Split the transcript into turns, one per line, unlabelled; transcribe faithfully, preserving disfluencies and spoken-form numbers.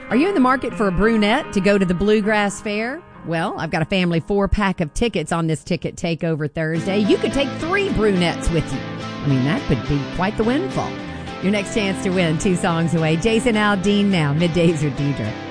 Are you in the market for a brunette to go to the Bluegrass Fair? Well, I've got a family four-pack of tickets on this ticket takeover Thursday. You could take three brunettes with you. I mean, that could be quite the windfall. Your next chance to win, two songs away. Jason Aldean now, Middays with Deidre.